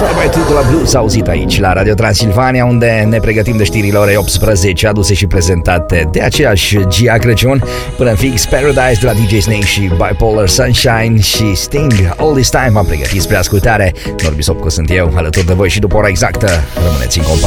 Mai tu de la Blues auzit aici la Radio Transilvania, unde ne pregătim de știrile orei 18, aduse și prezentate de aceeași Gia Crăciun. Până în fix, Paradise de la DJ Snake și Bipolar Sunshine și Sting. All This Time m-am pregătit spre ascultare. Norbi Sopco sunt eu, alături de voi și după ora exactă rămâneți în companie.